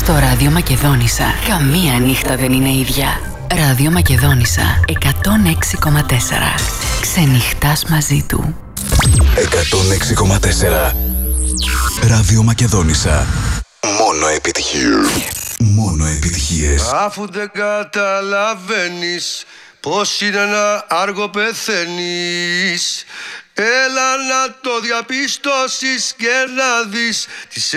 Στο Ράδιο Μακεδόνισσα καμία νύχτα δεν είναι ίδια. Ράδιο Μακεδόνισσα 106,4. Ξενυχτάς μαζί του. 106,4. Ράδιο Μακεδόνισσα. Μόνο επιτυχίες. Μόνο επιτυχίες. Αφού δεν καταλαβαίνεις πως είναι να άργο πεθαίνεις, έλα να το διαπιστώσεις και να δεις τις